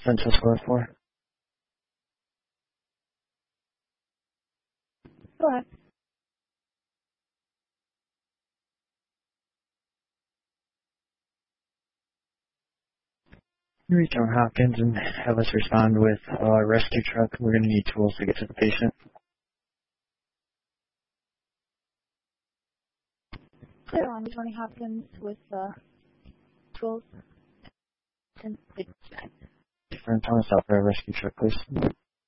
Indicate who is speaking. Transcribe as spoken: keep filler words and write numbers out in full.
Speaker 1: Central Squad four.
Speaker 2: Go ahead.
Speaker 1: You reach on Hopkins and have us respond with a rescue truck. We're going to need tools to get to the patient.
Speaker 2: Clear on Tony Hopkins with uh, tools.
Speaker 1: Different, tell us out for a rescue truck, please.